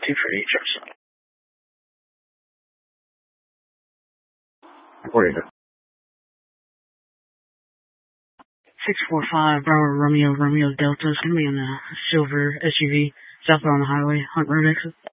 Two for each episode. Recording. 645 Bravo Romeo Delta is going to be in a silver SUV southbound on the highway, Hunt Road exit.